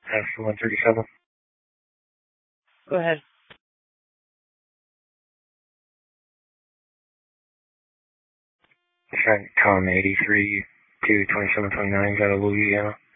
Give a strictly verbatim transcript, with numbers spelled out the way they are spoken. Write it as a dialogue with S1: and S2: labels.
S1: F one thirty-seven.
S2: Go ahead.
S1: CENTCOM eighty-three to twenty-seven twenty-nine, got a Louisiana.